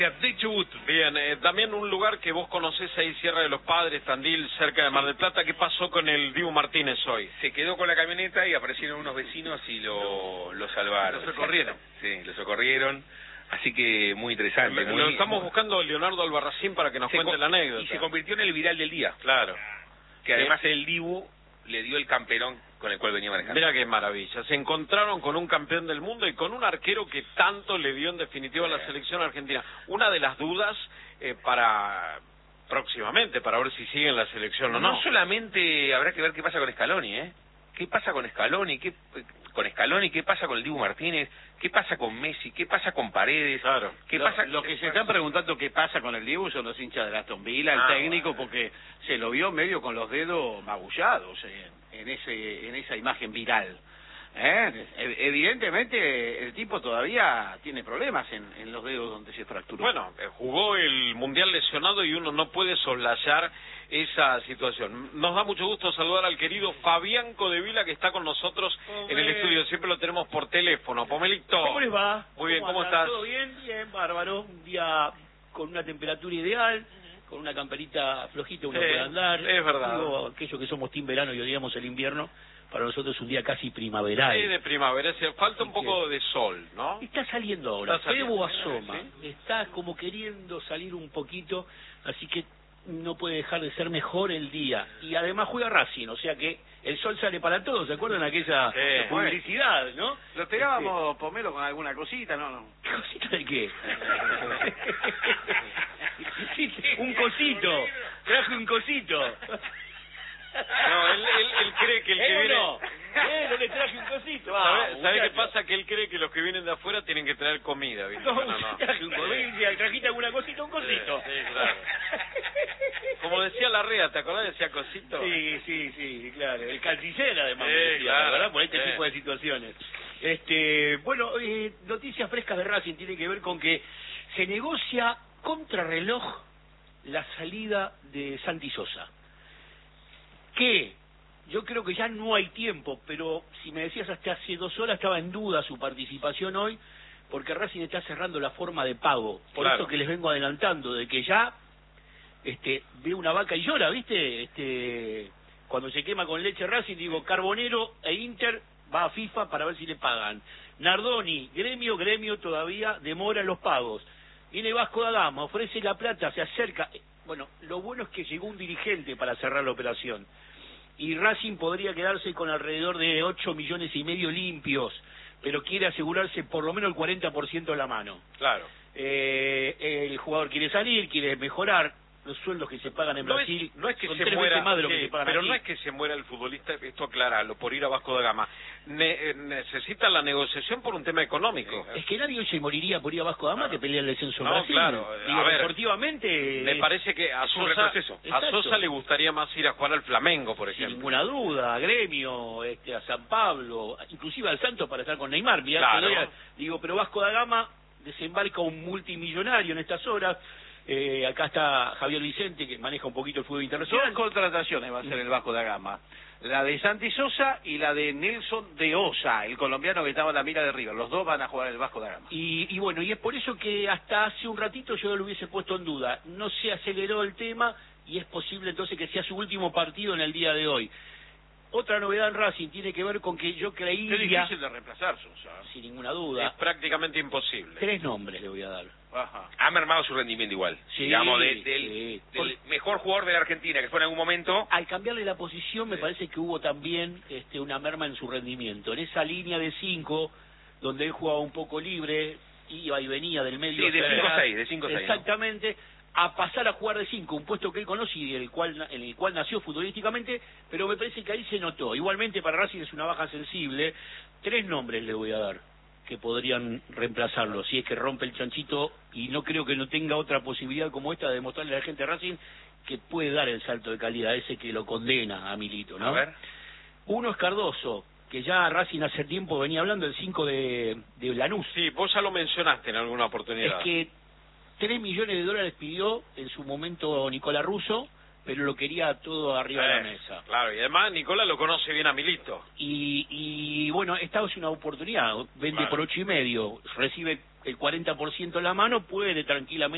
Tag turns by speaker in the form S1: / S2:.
S1: De Chubut.
S2: Bien, también un lugar que vos conocés ahí, Sierra de los Padres, Tandil, cerca de Mar del Plata. ¿Qué pasó con el Dibu Martínez hoy?
S1: Se quedó con la camioneta y aparecieron unos vecinos y lo salvaron.
S2: Lo socorrieron.
S1: Sí, lo socorrieron. Así que muy interesante.
S2: Lo estamos buscando Leonardo Albarracín para que nos cuente la anécdota.
S1: Y se convirtió en el viral del día.
S2: Claro.
S1: Que además el Dibu le dio el camperón con el cual venía manejando.
S2: Mira qué maravilla. Se encontraron con un campeón del mundo y con un arquero que tanto le dio en definitiva a la selección argentina. Una de las dudas para próximamente, para ver si sigue en la selección o no.
S1: No solamente habrá que ver qué pasa con Scaloni, ¿eh? ¿Qué pasa con Scaloni? ¿Qué pasa con el Dibu Martínez? ¿Qué pasa con Messi? ¿Qué pasa con Paredes?
S2: Claro.
S1: ¿Qué pasa?
S3: Lo que se están preguntando qué pasa con el Dibu son los hinchas de Aston Villa, el técnico, porque se lo vio medio con los dedos magullados en esa imagen viral. Evidentemente el tipo todavía tiene problemas en los dedos donde se fracturó.
S2: Bueno, jugó el Mundial lesionado y uno no puede soslayar esa situación. Nos da mucho gusto saludar al querido Fabián Codevila, que está con nosotros en el estudio. Siempre lo tenemos por teléfono. Pomelito.
S4: ¿Cómo les va?
S2: Muy bien, ¿cómo estás?
S4: ¿Todo bien? Bien, bárbaro. Un día con una temperatura ideal, con una camperita flojita uno puede andar.
S2: Es verdad.
S4: Digo, aquellos que somos team verano y odiamos el invierno, para nosotros es un día casi primaveral.
S2: Sí, de primavera. Falta un poco de sol, ¿no?
S4: Está saliendo ahora. Febo asoma.
S2: ¿Sí?
S4: Está como queriendo salir un poquito, así que no puede dejar de ser mejor el día. Y además juega Racing, o sea que el sol sale para todos. ¿Se acuerdan aquella publicidad, no?
S3: Lo esperábamos, Pomelo, con alguna cosita, ¿no?
S4: ¿Cosita de qué? Un cosito. Traje un cosito.
S2: No, él cree que el que viene...
S4: No le traje un cosito.
S2: ¿Sabe qué pasa? Que él cree que los que vienen de afuera tienen que traer comida, ¿viste?
S4: No. Traje un cosito, trajiste alguna cosita, un cosito.
S2: Sí, claro. Como decía Larrea, ¿te acordás? Decía cosito.
S4: Sí, claro. El canciller además,
S2: Sí,
S4: me decía,
S2: claro.
S4: ¿verdad? Por este tipo de situaciones. Bueno, noticias frescas de Racing tiene que ver con que se negocia contrarreloj la salida de Santi Sosa. Que yo creo que ya no hay tiempo, pero si me decías hasta hace 2 horas estaba en duda su participación hoy, porque Racing está cerrando la forma de pago. Por
S2: Claro.
S4: eso que les vengo adelantando, de que ya ve una vaca y llora, ¿viste? Cuando se quema con leche Racing, digo, Carbonero e Inter va a FIFA para ver si le pagan. Nardoni, gremio todavía demora los pagos. Viene Vasco da Gama, ofrece la plata, se acerca. Bueno, lo bueno es que llegó un dirigente para cerrar la operación. Y Racing podría quedarse con alrededor de 8,5 millones limpios, pero quiere asegurarse por lo menos el 40% a la mano.
S2: Claro.
S4: El jugador quiere salir, quiere mejorar. Los sueldos que se pagan en Brasil
S2: no es que
S4: son
S2: se
S4: 3
S2: muera,
S4: veces más de lo que
S2: sí,
S4: se pagan
S2: pero
S4: aquí.
S2: no es que se muera el futbolista, esto acláralo, por ir a Vasco da Gama. Necesita la negociación por un tema económico.
S4: Es que nadie hoy se moriría por ir a Vasco da Gama que pelea el descenso en
S2: No,
S4: Brasil.
S2: claro.
S4: Digo,
S2: A ver,
S4: deportivamente
S2: Me parece que a
S1: un
S2: Sosa,
S1: retroceso.
S4: Exacto.
S2: le gustaría más ir a jugar al Flamengo, por
S4: sin
S2: ejemplo.
S4: ninguna duda, a Gremio, a San Pablo, inclusive al Santos para estar con Neymar. Mirá,
S2: Claro.
S4: digo, pero Vasco da Gama desembarca un multimillonario en estas horas. Acá está Javier Vicente, que maneja un poquito el fútbol
S3: 2
S4: internacional.
S3: contrataciones va a ser el Vasco da Gama. La de Santi Sosa y la de Nelson de Osa, el colombiano que estaba en la mira de River. Los dos van a jugar el Vasco da Gama.
S4: Y bueno, y es por eso que hasta hace un ratito yo lo hubiese puesto en duda. No se aceleró el tema y es posible entonces que sea su último partido en el día de hoy. Otra novedad en Racing tiene que ver con que yo creía...
S3: Es difícil de reemplazar Sosa.
S4: Sin ninguna
S2: Es
S4: duda.
S2: prácticamente imposible.
S4: 3 nombres le voy a dar.
S3: Ajá.
S1: Ha mermado su rendimiento igual.
S4: Sí,
S1: Digamos,
S4: sí.
S1: del mejor jugador de la Argentina, que fue en algún momento.
S4: Al cambiarle la posición me parece que hubo también una merma en su rendimiento. En esa línea de 5, donde él jugaba un poco libre, iba y venía del medio.
S1: Sí, de
S4: hacia
S1: 5 a
S4: atrás.
S1: 6, de 5 a 6.
S4: Exactamente, a pasar a jugar de 5, un puesto que él conoce y en el cual nació futbolísticamente, pero me parece que ahí se notó. Igualmente para Racing es una baja sensible. 3 nombres le voy a dar que podrían reemplazarlo, si es que rompe el chanchito, y no creo que no tenga otra posibilidad como esta de demostrarle a la gente de Racing que puede dar el salto de calidad ese que lo condena a Milito, ¿no?
S1: A ver.
S4: Uno es Cardoso, que ya Racing hace tiempo venía hablando, el 5 de Lanús.
S2: Sí, vos ya lo mencionaste en alguna oportunidad.
S4: Es que $3 millones pidió en su momento Nicolás Russo, pero lo quería todo arriba de la mesa.
S2: Claro, y además Nicolás lo conoce bien a Milito.
S4: Y bueno, esta es una oportunidad, vende por 8,5, recibe el 40% en la mano, puede tranquilamente